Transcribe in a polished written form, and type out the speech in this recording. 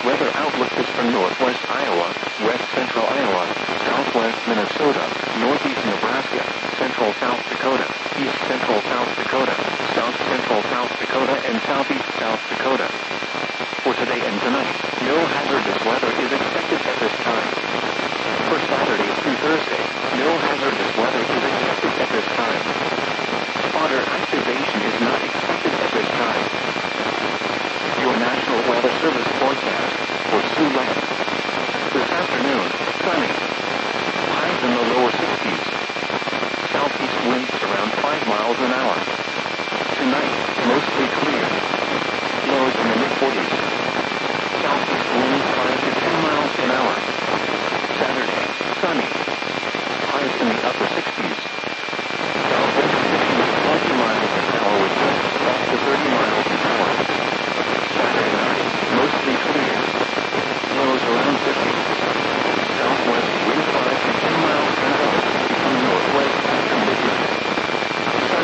Weather outlook is for northwest Iowa, west central Iowa, southwest Minnesota, northeast Nebraska, central South Dakota, east central South Dakota, south central South Dakota, and southeast South Dakota. For today and tonight, no hazardous weather is expected.